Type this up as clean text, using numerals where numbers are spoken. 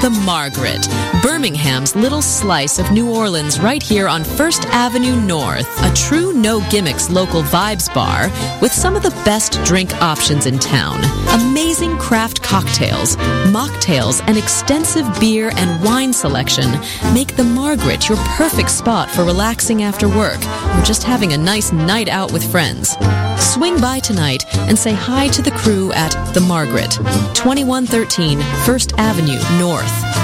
The Margaret, Birmingham's little slice of New Orleans right here on First Avenue North. A true no-gimmicks local vibes bar with some of the best drink options in town. Amazing craft cocktails, mocktails, and extensive beer and wine selection make The Margaret your perfect spot for relaxing after work or just having a nice night out with friends. Swing by tonight and say hi to the crew at The Margaret, 2113 First Avenue North.